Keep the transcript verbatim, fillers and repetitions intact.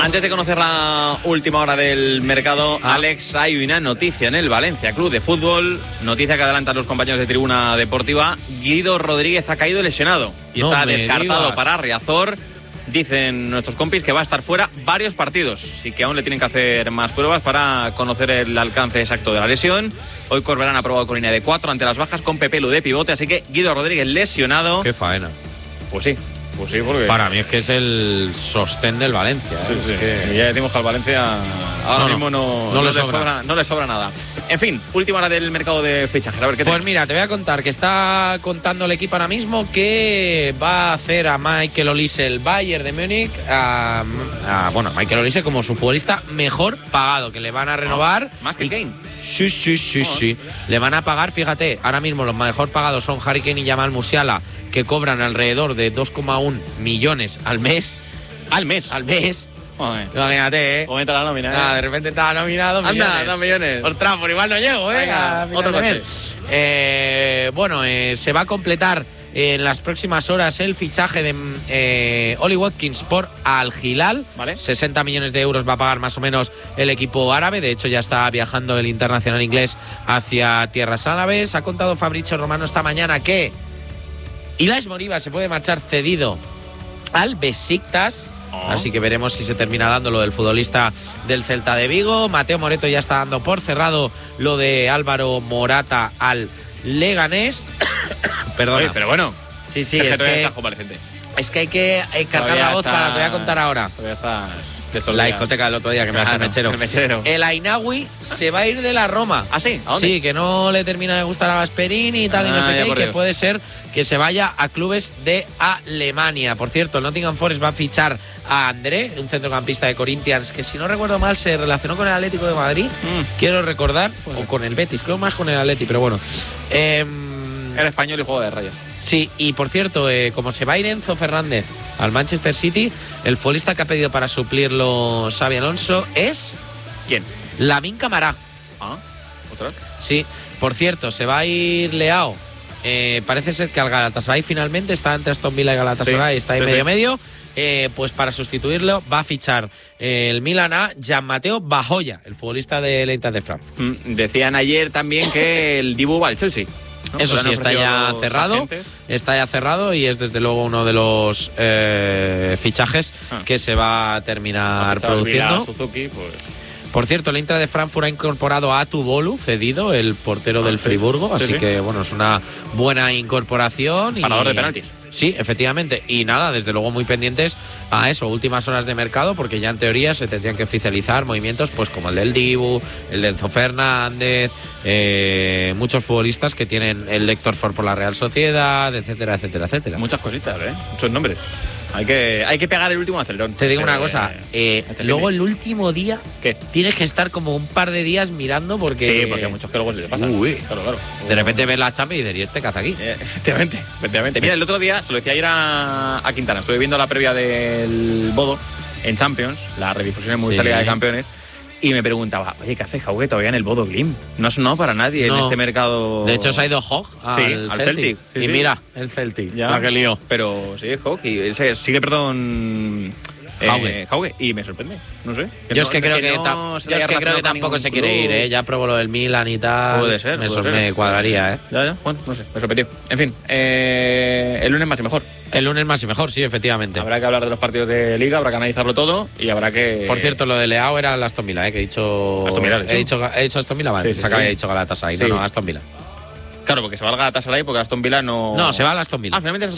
Antes de conocer la última hora del mercado, ah. Alex, hay una noticia en el Valencia Club de Fútbol, noticia que adelantan los compañeros de Tribuna Deportiva. Guido Rodríguez ha caído lesionado y no está descartado digas. para Riazor. Dicen nuestros compis que va a estar fuera varios partidos y que aún le tienen que hacer más pruebas para conocer el alcance exacto de la lesión. Hoy Corberán ha probado con línea de cuatro ante las bajas con Pepe Lu de pivote, así que Guido Rodríguez lesionado. Qué faena. Pues sí. Pues sí, porque... Para mí es que es el sostén del Valencia. ¿eh? Sí, sí. Es que... Ya decimos que al Valencia ahora no, mismo no, no, no, le le sobra. sobra, no le sobra nada. En fin, última hora del mercado de fichajes. A ver, ¿qué pues tenemos? mira, te voy a contar que está contando el equipo ahora mismo que va a hacer a Michael Olise el Bayern de Múnich, a, a, bueno, Michael Olise como su futbolista mejor pagado, que le van a renovar. Oh, ¿Más que Kane? Sí, sí, sí, oh. sí. Le van a pagar, fíjate, ahora mismo los mejor pagados son Harry Kane y Jamal Musiala, que cobran alrededor de dos coma uno millones al mes. Al mes. Al mes. Joder. Imagínate, ¿eh? Comenta la nómina, ¿eh? Ah, de repente estaba nominado. Anda, millones. dos millones. Ostras, por igual no llego, ¿eh? Venga, otro coche. Eh, bueno, eh, se va a completar en las próximas horas el fichaje de eh, Oli Watkins por Al Hilal. Vale. sesenta millones de euros va a pagar más o menos el equipo árabe. De hecho, ya está viajando el internacional inglés hacia tierras árabes. Ha contado Fabrizio Romano esta mañana que Ilaix Moriba se puede marchar cedido al Besiktas. Oh. Así que veremos si se termina dando lo del futbolista del Celta de Vigo. Mateo Moreto ya está dando por cerrado lo de Álvaro Morata al Leganés. Perdona. Oye, pero bueno. Sí, sí, es, es que, está es que hay que cargar la voz está, para lo que voy a contar ahora. Está la discoteca del otro día que me hace el mechero. El mechero. El Ainawi se va a ir de la Roma. ¿Ah, sí? ¿A dónde? Sí, que no le termina de gustar a Gasperini y tal, ah, y no sé qué, y que Dios. puede ser que se vaya a clubes de Alemania. Por cierto, el Nottingham Forest va a fichar a André, un centrocampista de Corinthians, que si no recuerdo mal se relacionó con el Atlético de Madrid, mm. quiero recordar, bueno. o con el Betis, creo más con el Atlético, pero bueno. Eh, Era español y juego de rayas. Sí, y por cierto, eh, como se va a ir Enzo Fernández al Manchester City, el futbolista que ha pedido para suplirlo Xabi Alonso es... ¿Quién? Lamine Camara. Ah, ¿otra? Sí, por cierto, se va a ir Leao. Eh, parece ser que al Galatasaray finalmente está entre Aston Villa y Galatasaray, sí, está ahí sí, medio sí. medio. Eh, pues para sustituirlo va a fichar eh, el Milan a Gianmatteo Bajoya, el futbolista del Eintracht de Frankfurt. Mm, decían ayer también que el Dibu va al Chelsea. ¿No? Eso sí, está ya cerrado, agentes. está ya cerrado y es desde luego uno de los eh, fichajes ah. que se va a terminar produciendo. Suzuki, pues. Por cierto, el Eintracht de Frankfurt ha incorporado a Atu Bolu, cedido, el portero ah, del sí. Friburgo, así sí, sí. que bueno, es una buena incorporación. Parador y, de penaltis. Sí, efectivamente. Y nada, desde luego muy pendientes a eso, últimas horas de mercado, porque ya en teoría se tendrían que oficializar movimientos pues como el del Dibu, el de Enzo Fernández, eh, muchos futbolistas que tienen el Héctor Ford por la Real Sociedad, etcétera, etcétera, etcétera. Muchas cositas, ¿eh? Muchos nombres. Hay que, hay que pegar el último acelerón. Te digo una eh, cosa, eh, luego el último día ¿Qué? tienes que estar como un par de días mirando porque... Sí, porque a muchos que luego se les pasa. Uy, claro, claro. De repente ves la Champions y dices, ¿y este caza aquí? Eh, efectivamente, efectivamente. Mira, el otro día, se lo decía ayer a, a Quintana, estuve viendo la previa del Bodo en Champions, la redifusión en Movistar Liga sí. de Campeones, y me preguntaba, oye, ¿qué hace Jauge todavía en el Bodo Glimt? No ha sonado para nadie no. en este mercado. De hecho, se ha ido Hog al, sí, al Celtic. Celtic. Sí, y sí. mira, el Celtic. Ya. La que lío. Pero sí, Hog. Y sigue, perdón. Jauge. Eh, Jauge. Y me sorprende. No sé. Yo no, es que creo que, que, no ta- yo es que, creo que tampoco se quiere ir, ¿eh? Ya probó lo del Milan y tal. Puede ser. Me, puede so- ser. me cuadraría, ¿eh? Ya, ya. Bueno, no sé. Me sorprendió. En fin. Eh, el lunes más y mejor. El lunes más y mejor, sí, efectivamente. Habrá que hablar de los partidos de Liga, habrá que analizarlo todo y habrá que... Por cierto, lo de Leao era el Aston Villa, ¿eh? Que he dicho... Aston Villa, he dicho, he dicho Aston Villa, vale. Sí, Pensaba sí, que sí. había dicho Galatasaray. Sí. No, no, Aston Villa. Claro, porque se va al Galatasaray porque Aston Villa no... No, se va al Aston Villa. Ah, finalmente